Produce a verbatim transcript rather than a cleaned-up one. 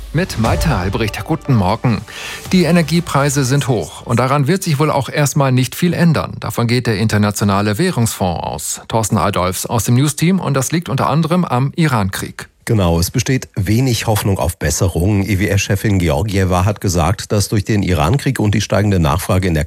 Mit Malte Albrecht, guten Morgen. Die Energiepreise sind hoch und daran wird sich wohl auch erstmal nicht viel ändern. Davon geht der Internationale Währungsfonds aus. Thorsten Adolfs aus dem Newsteam, und das liegt unter anderem am Iran-Krieg. Genau, es besteht wenig Hoffnung auf Besserung. E W S-Chefin Georgieva hat gesagt, dass durch den Iran-Krieg und die steigende Nachfrage in der